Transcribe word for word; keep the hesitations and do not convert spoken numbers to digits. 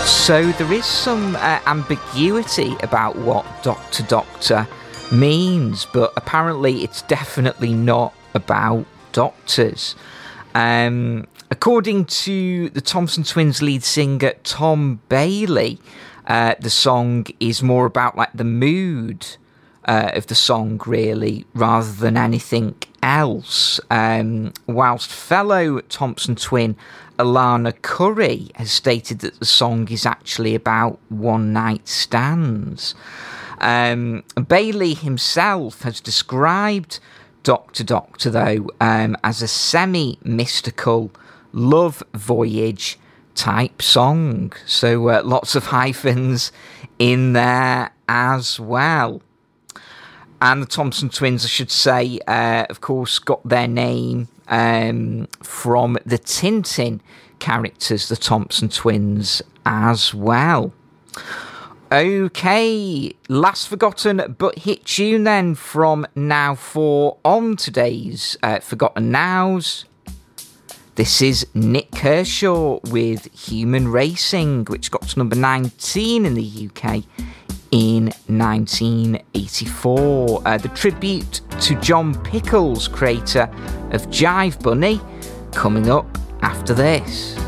So there is some uh, ambiguity about what Doctor Doctor means, but apparently it's definitely not about doctors. Um, according to the Thompson Twins lead singer Tom Bailey, uh, the song is more about like the mood uh, of the song, really, rather than anything else. Um, whilst fellow Thompson twin Alana Curry has stated that the song is actually about one-night stands. Um, Bailey himself has described Doctor Doctor, though, um, as a semi-mystical love voyage type song. So uh, lots of hyphens in there as well. And the Thompson Twins, I should say, uh, of course, got their name um, from the Tintin characters, the Thompson Twins, as well. Okay, last forgotten but hit tune then from Now four on today's uh, Forgotten Nows. This is Nick Kershaw with Human Racing, which got to number nineteen in the U K in nineteen eighty-four. Uh, the tribute to John Pickles, creator of Jive Bunny, coming up after this.